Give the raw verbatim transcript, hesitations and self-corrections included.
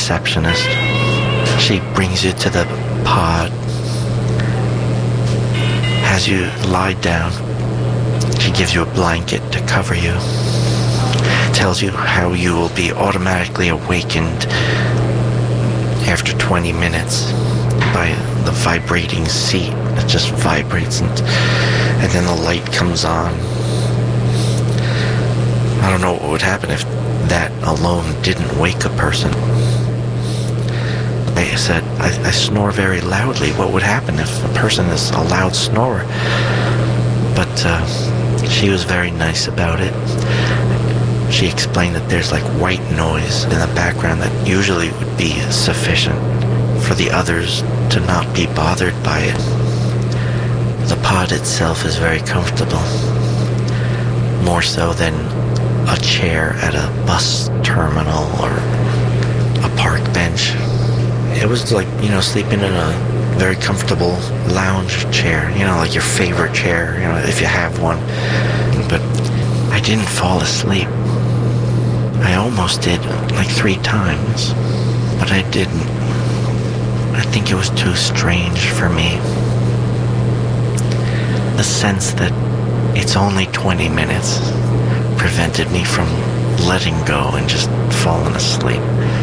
receptionist. She brings you to the pod, has you lie down. She gives you a blanket to cover you, tells you how you will be automatically awakened after twenty minutes by the vibrating seat that just vibrates, and, and then the light comes on. I don't know what would happen if that alone didn't wake a person. I said, I, I snore very loudly. What would happen if a person is a loud snorer? But uh, she was very nice about it. She explained that there's like white noise in the background that usually would be sufficient for the others to not be bothered by it. The pod itself is very comfortable, more so than a chair at a bus terminal or a park bench. It was like, you know, sleeping in a very comfortable lounge chair, you know, like your favorite chair, you know, if you have one. But I didn't fall asleep. I almost did, like three times, but I didn't. I think it was too strange for me. The sense that it's only twenty minutes prevented me from letting go and just falling asleep.